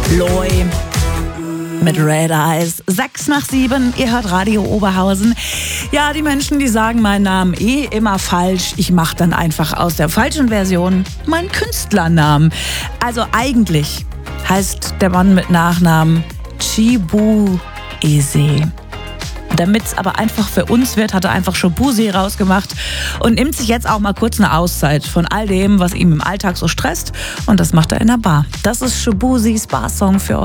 Loy mit Red Eyes. 6:06, ihr hört Radio Oberhausen. Ja, die Menschen, die sagen meinen Namen immer falsch. Ich mache dann einfach aus der falschen Version meinen Künstlernamen. Also eigentlich heißt der Mann mit Nachnamen Chibueze. Damit es aber einfach für uns wird, hat er einfach Shaboozey rausgemacht und nimmt sich jetzt auch mal kurz eine Auszeit von all dem, was ihm im Alltag so stresst. Und das macht er in der Bar. Das ist Shaboozeys Bar-Song für euch.